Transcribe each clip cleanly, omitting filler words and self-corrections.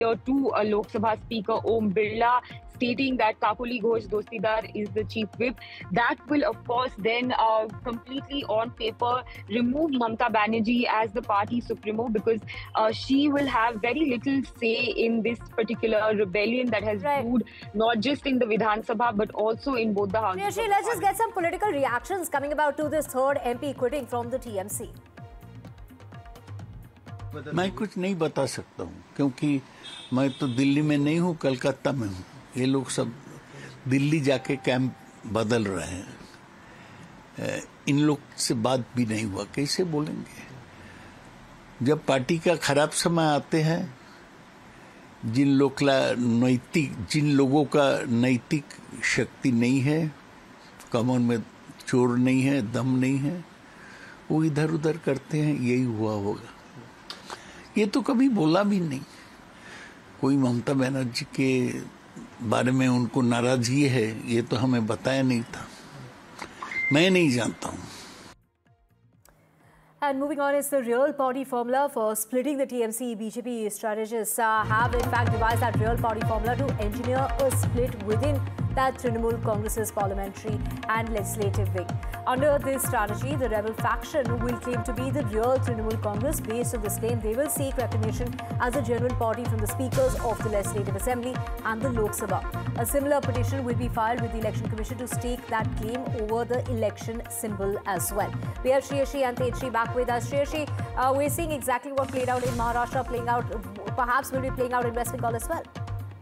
to Lok Sabha Speaker Om Birla, stating that Kakuli Ghosh Dostidar is the chief whip. That will, of course, then completely on paper remove Mamata Banerjee as the party supremo, because she will have very little say in this particular rebellion that has brewed not just in the Vidhan Sabha but also in both the houses. Shreyashi, let's just get some political reactions coming about to this third MP quitting from the TMC. मैं कुछ नहीं बता सकता हूँ क्योंकि मैं तो दिल्ली में नहीं हूँ, कलकत्ता में हूँ। ये लोग सब दिल्ली जाके कैंप बदल रहे हैं। इन लोग से बात भी नहीं हुआ, कैसे बोलेंगे? जब पार्टी का खराब समय आते हैं, जिन लोगों का नैतिक शक्ति नहीं है, कमर में चोर नहीं है, दम नहीं है, वो इधर उधर करते हैं, यही हुआ होगा। ये तो कभी बोला भी नहीं। कोई ममता बनर्जी के बारे में उनको नाराजगी है, ये तो हमें बताया नहीं था। मैं नहीं जानता हूँ। And moving on is the real party formula for splitting the TMC. BJP strategists have in fact devised that real party formula to engineer a split within that Trinamool Congress's parliamentary and legislative wing. Under this strategy, the rebel faction will claim to be the real Trinamool Congress. Based on this claim, they will seek recognition as a genuine party from the speakers of the Legislative Assembly and the Lok Sabha. A similar petition will be filed with the Election Commission to stake that claim over the election symbol as well. We have Shreyashi and Tejashree back with us. Shreyashi, we're seeing exactly what played out in Maharashtra, playing out, perhaps will be playing out in West Bengal as well.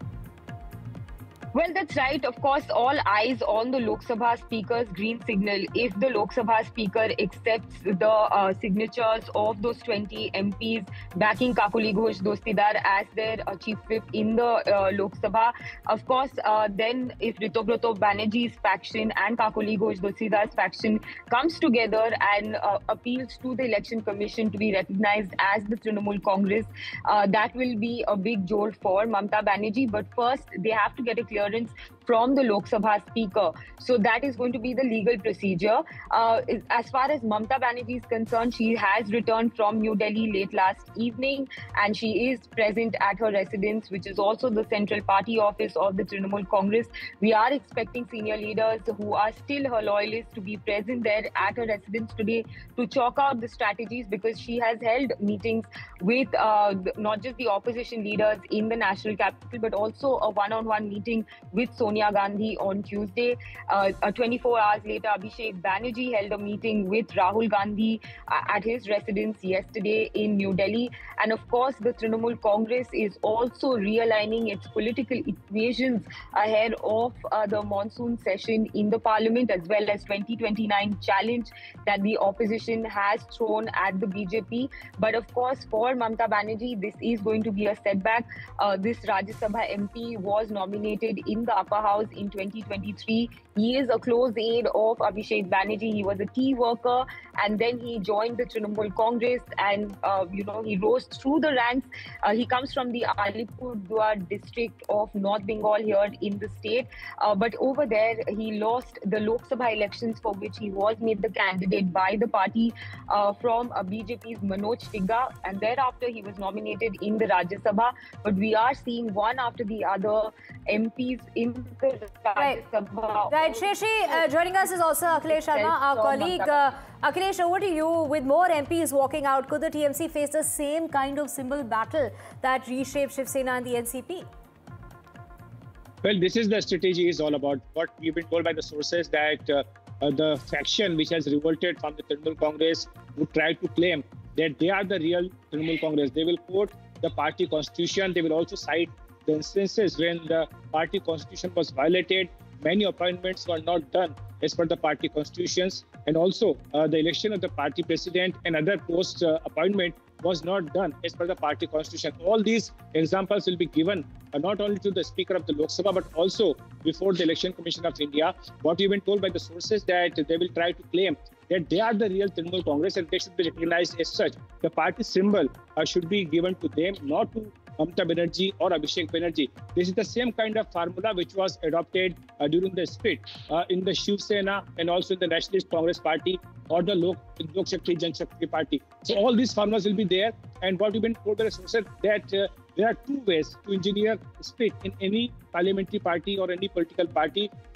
Well, that's right. Of course, all eyes on the Lok Sabha Speaker's green signal. If the Lok Sabha Speaker accepts the signatures of those 20 MPs backing Kakuli Ghosh Dostidar as their chief whip in the Lok Sabha, of course, then if Ritobrato Banerjee's faction and Kakuli Ghosh Dostidar's faction comes together and appeals to the Election Commission to be recognized as the Trinamool Congress, that will be a big jolt for Mamata Banerjee. But first, they have to get a clearance from the Lok Sabha Speaker. So that is going to be the legal procedure. As far as Mamata Banerjee is concerned, she has returned from New Delhi late last evening and she is present at her residence, which is also the central party office of the Trinamool Congress. We are expecting senior leaders who are still her loyalists to be present there at her residence today to chalk out the strategies, because she has held meetings with not just the opposition leaders in the national capital, but also a one-on-one meeting with Sonia Gandhi on Tuesday. 24 hours later, Abhishek Banerjee held a meeting with Rahul Gandhi at his residence yesterday in New Delhi. And of course, the Trinamool Congress is also realigning its political equations ahead of the monsoon session in the parliament, as well as 2029 challenge that the opposition has thrown at the BJP. But of course, for Mamata Banerjee, this is going to be a setback. This Rajya Sabha MP was nominated in the upper house in 2023. He is a close aide of Abhishek Banerjee. He was a key worker and then he joined the Trinamool Congress and, he rose through the ranks. He comes from the Alipurduar district of North Bengal here in the state. But over there, he lost the Lok Sabha elections for which he was made the candidate by the party from BJP's Manoj Tigga. And thereafter, he was nominated in the Rajya Sabha. But we are seeing one after the other MPs in the Rajya Sabha. Right, Shreyashi, joining us is also Akhilesh Sharma, our colleague. Akhilesh, over to you. With more MPs walking out, could the TMC face the same kind of symbol battle that reshaped Shiv Sena and the NCP? Well, this is the strategy is all about. What we've been told by the sources that the faction which has revolted from the Trinamool Congress would try to claim that they are the real Trinamool Congress. They will quote the party constitution. They will also cite the instances when the party constitution was violated. Many appointments were not done as per the party constitutions, and also the election of the party president and other post appointment was not done as per the party constitution. All these examples will be given not only to the Speaker of the Lok Sabha but also before the Election Commission of India. What we've been told by the sources that they will try to claim that they are the real Trinamool Congress and they should be recognized as such. The party symbol should be given to them, not to Mamata Banerjee or Abhishek Banerjee. This is the same kind of formula which was adopted during the split in the Shiv Sena and also in the Nationalist Congress Party or the Lok Shakti Jan Shakti Party. So all these formulas will be there. And what we've been told by the sources that there are two ways to engineer split in any parliamentary party or any political party.